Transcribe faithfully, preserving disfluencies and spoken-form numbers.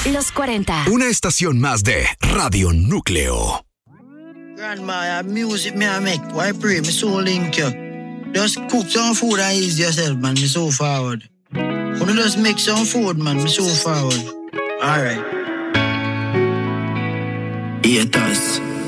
Los cuarenta. Una estación más de Radio Núcleo. Grandma, music me I make. Why pray? Me so link you. Just cook some food and ease yourself, man. Me so forward. When you just make some food, man. Me so forward. All right. Haters.